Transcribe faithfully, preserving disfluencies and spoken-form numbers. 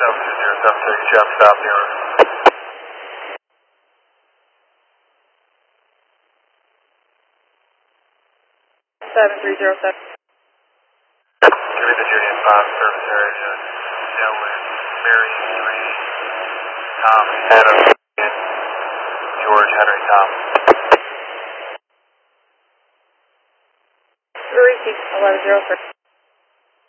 seven two zero seven six, Jeff, stop zero. seven three zero seven. Give me the Union five service area, Dylan, Mary three, Tom, Adam, George, Henry, Tom. Receive eleven zero three.